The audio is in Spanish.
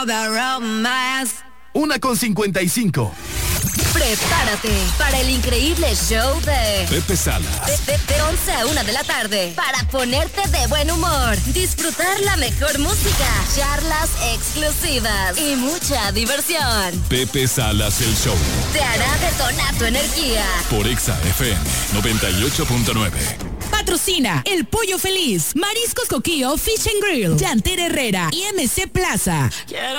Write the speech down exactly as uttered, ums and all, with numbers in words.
Una con cincuenta y cinco. Prepárate para el increíble show de Pepe Salas. De, de, de once a una de la tarde para ponerte de buen humor, disfrutar la mejor música, charlas exclusivas y mucha diversión. Pepe Salas el show. Te hará detonar tu energía. Por Exa F M noventa y ocho punto nueve. Patrocina El Pollo Feliz, Mariscos Coquillo Fish and Grill, Llantera Herrera y M C Plaza. Quiero